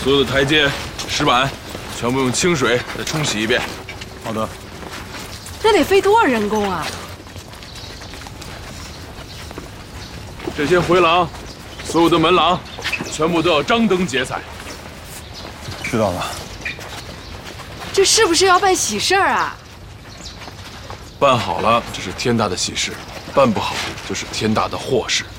所有的台阶、石板，全部用清水再冲洗一遍。 好的。 这得费多少人工啊？ 这些回廊，所有的门廊，全部都要张灯结彩。 知道了。 这是不是要办喜事儿啊？ 办好了，这是天大的喜事；办不好，就是天大的祸事。